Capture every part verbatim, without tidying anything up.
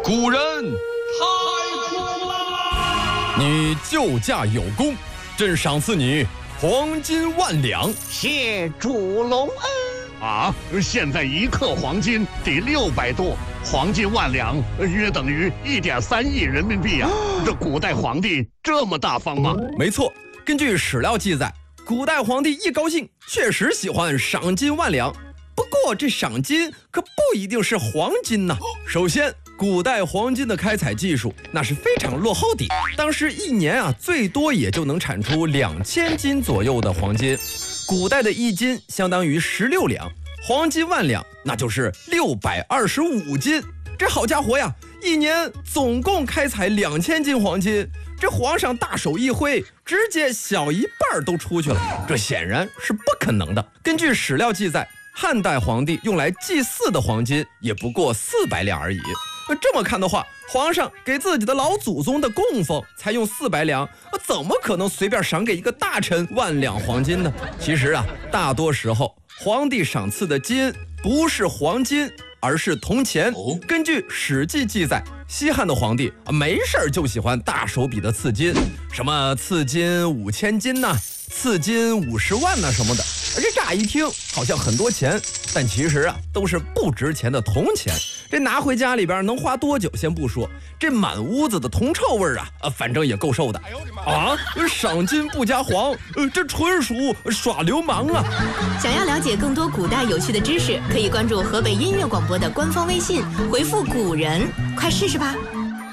古人太苦了！ 你救驾有功，朕赏赐你黄金万两。 谢主隆恩。 啊，现在一克黄金得六百多，黄金万两约等于一点三亿人民币啊！这古代皇帝这么大方吗？ 没错，根据史料记载，古代皇帝一高兴，确实喜欢赏金万两。不过这赏金可不一定是黄金呐。首先，古代黄金的开采技术那是非常落后的，当时一年啊最多也就能产出两千斤左右的黄金。古代的一斤相当于十六两，黄金万两那就是六百二十五斤。这好家伙呀，一年总共开采两千斤黄金，这皇上大手一挥，直接小一半都出去了，这显然是不可能的。根据史料记载，汉代皇帝用来祭祀的黄金也不过四百两而已。这么看的话，皇上给自己的老祖宗的供奉才用四百两，怎么可能随便赏给一个大臣万两黄金呢？其实啊，大多时候皇帝赏赐的金不是黄金，而是铜钱。根据《史记》记载，西汉的皇帝啊，没事儿就喜欢大手笔的赐金，什么赐金五千金呐、啊，赐金五十万呐、啊、什么的。这乍一听好像很多钱，但其实啊都是不值钱的铜钱。这拿回家里边能花多久先不说，这满屋子的铜臭味啊，啊，反正也够受的。啊，赏金不加黄，呃，这纯属耍流氓啊！ 想要了解更多古代有趣的知识，可以关注河北音乐广播的官方微信，回复“古人”，快试试吧。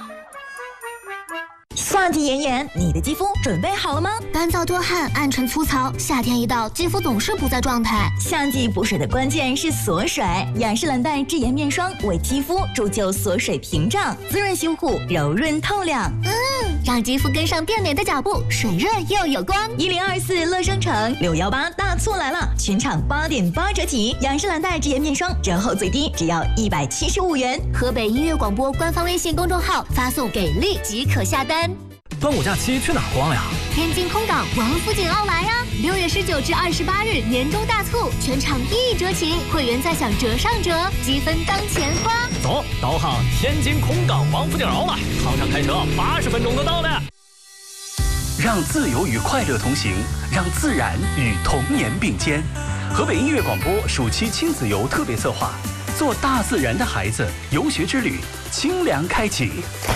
夏季炎炎，你的肌肤准备好了吗？ 干燥多汗，暗沉粗糙，夏天一到，肌肤总是不在状态。 夏季补水的关键是锁水，雅诗兰黛智妍面霜为肌肤铸就锁水屏障，滋润修护，柔润透亮。 嗯，让肌肤跟上变美的脚步，水润又有光。 一零二四乐商城六幺八大促来了，全场八点八折起，雅诗兰黛智妍面霜折后最低只要一百七十五元。 河北音乐广播官方微信公众号发送给力即可下单。 端午假期去哪逛呀？ 天津空港王府井奥莱呀！六月十九至二十八日年终大促，全场一折起，会员再享折上折，积分当钱花。 走，导航天津空港王府井奥莱，航上开车八十分钟就到了。 让自由与快乐同行，让自然与童年并肩。河北音乐广播暑期亲子游特别策划，做大自然的孩子游学之旅，清凉开启。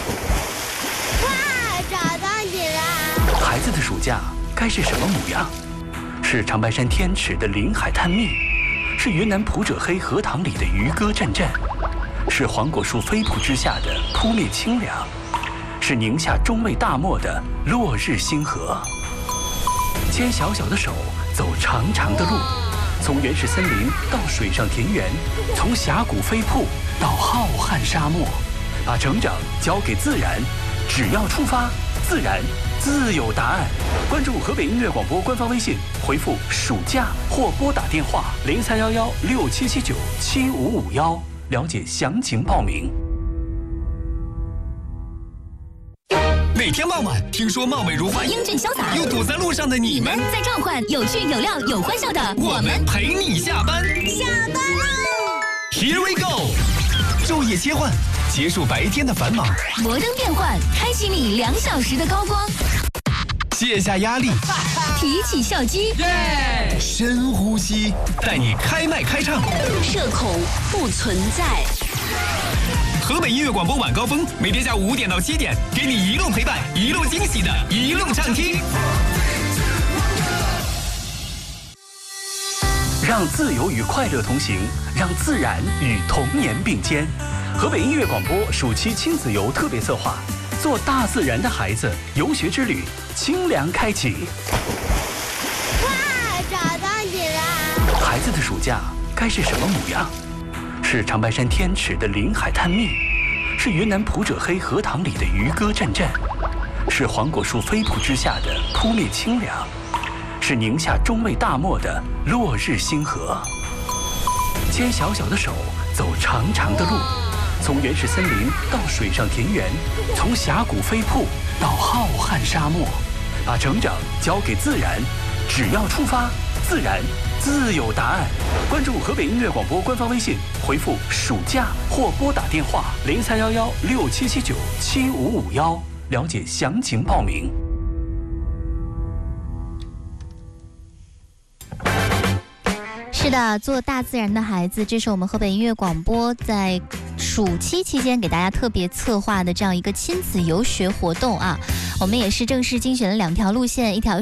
孩子的暑假该是什么模样？是长白山天池的林海探秘，是云南普者黑荷塘里的渔歌阵阵，是黄果树飞瀑之下的扑面清凉，是宁夏中卫大漠的落日星河。牵小小的手，走长长的路，从原始森林到水上田园，从峡谷飞瀑到浩瀚沙漠，把成长交给自然，只要出发，自然自有答案。关注河北音乐广播官方微信，回复暑假或拨打电话零三幺幺六七七九七五五幺，了解详情报名。 每天傍晚，听说貌美如花、 英俊潇洒又堵在路上的你们， 在召唤有趣有料有欢笑的我们陪你下班。 下班喽 ！Here we go， 昼夜切换。结束白天的繁忙， 摩登变换，开启你两小时的高光， 卸下压力， 提起笑肌， 耶！深呼吸，带你开麦开唱， 社恐不存在。 河北音乐广播晚高峰，每天下午五点到七点，给你一路陪伴，一路惊喜的，一路畅听。 让自由与快乐同行，让自然与童年并肩。河北音乐广播暑期亲子游特别策划，做大自然的孩子游学之旅，清凉开启。 哇，找到你了！ 孩子的暑假该是什么模样？是长白山天池的林海探秘，是云南普者黑荷塘里的渔歌阵阵，是黄果树飞瀑之下的扑面清凉，是宁夏中卫大漠的落日星河。牵小小的手，走长长的路，从原始森林到水上田园，从峡谷飞瀑到浩瀚沙漠，把成长交给自然， 只要出发，自然自有答案。关注河北音乐广播官方微信，回复“暑假”或拨打电话零三幺幺六七七九七五五幺，了解详情报名。 是的，做大自然的孩子，这是我们河北音乐广播在暑期期间给大家特别策划的这样一个亲子游学活动啊。我们也是正式精选了两条路线，一条